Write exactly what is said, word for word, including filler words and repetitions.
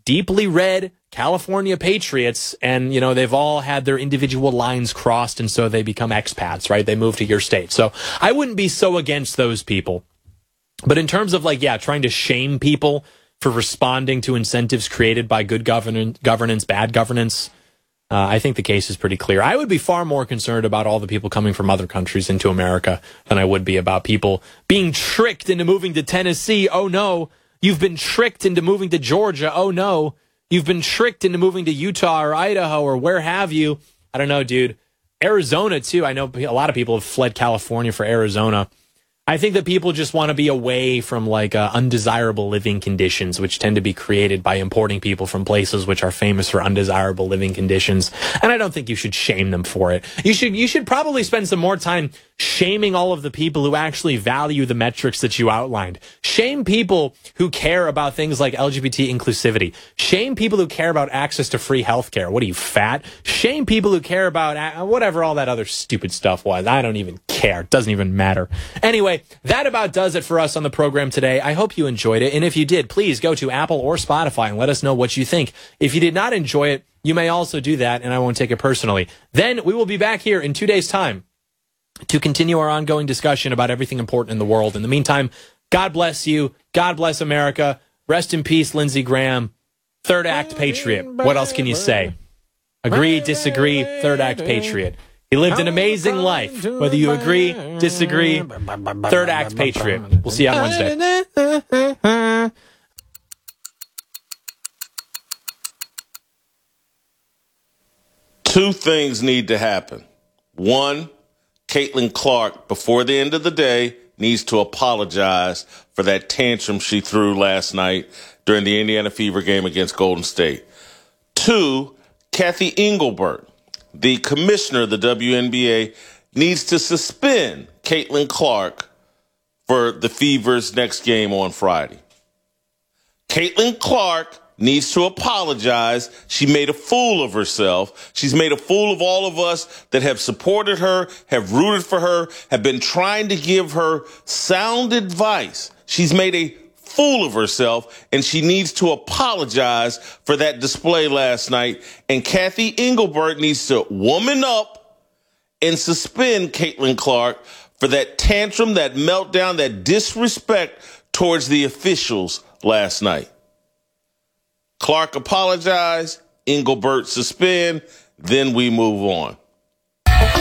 deeply red California patriots, and, you know, they've all had their individual lines crossed, and so they become expats, right? They move to your state. So I wouldn't be so against those people. But in terms of, like, yeah, trying to shame people for responding to incentives created by good govern- governance, bad governance, uh, I think the case is pretty clear. I would be far more concerned about all the people coming from other countries into America than I would be about people being tricked into moving to Tennessee. Oh, no. You've been tricked into moving to Georgia. Oh, no. You've been tricked into moving to Utah or Idaho or where have you. I don't know, dude. Arizona, too. I know a lot of people have fled California for Arizona. I think that people just want to be away from, like, uh, undesirable living conditions, which tend to be created by importing people from places which are famous for undesirable living conditions. And I don't think you should shame them for it. You should you should probably spend some more time shaming all of the people who actually value the metrics that you outlined. Shame people who care about things like L G B T inclusivity. Shame people who care about access to free healthcare. What are you, fat? Shame people who care about uh, whatever all that other stupid stuff was. I don't even care. It doesn't even matter. Anyway, that about does it for us on the program today. I hope you enjoyed it. And if you did, please go to Apple or Spotify and let us know what you think. If you did not enjoy it, you may also do that, and I won't take it personally. Then we will be back here in two days' time to continue our ongoing discussion about everything important in the world. In the meantime, God bless you. God bless America. Rest in peace, Lindsey Graham. Third act patriot. What else can you say? Agree, disagree, third act patriot. He lived an amazing life. Whether you agree, disagree, third act patriot. We'll see you on Wednesday. Two things need to happen. One, Caitlin Clark, before the end of the day, needs to apologize for that tantrum she threw last night during the Indiana Fever game against Golden State. Two, Kathy Engelbert, the commissioner of the W N B A, needs to suspend Caitlin Clark for the Fever's next game on Friday. Caitlin Clark needs to apologize. She made a fool of herself. She's made a fool of all of us that have supported her, have rooted for her, have been trying to give her sound advice. She's made a fool of herself, and she needs to apologize for that display last night. And Kathy Engelbert needs to woman up and suspend Caitlin Clark for that tantrum, that meltdown, that disrespect towards the officials last night. Clark apologize, Engelbert suspend, then we move on.